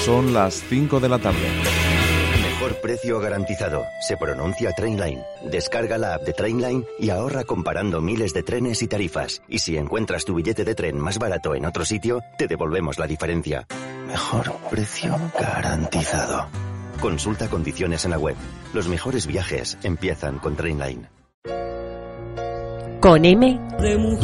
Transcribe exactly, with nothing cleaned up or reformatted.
Son las cinco de la tarde. Mejor precio garantizado. Se pronuncia Trainline. Descarga la app de Trainline y ahorra comparando miles de trenes y tarifas. Y si encuentras tu billete de tren más barato en otro sitio, te devolvemos la diferencia. Mejor precio garantizado. Consulta condiciones en la web. Los mejores viajes empiezan con Trainline. Con M